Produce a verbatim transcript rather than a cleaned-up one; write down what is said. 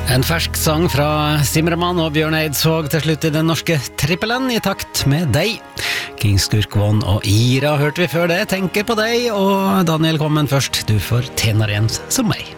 En fersk sang fra Simmermann og Bjørn Eidsvåg til slutt i den norske trippelen i takt med deg. King Skurkvån og Ira hørte vi før det, tenker på deg, og Daniel kom men først, du fortjener en som meg.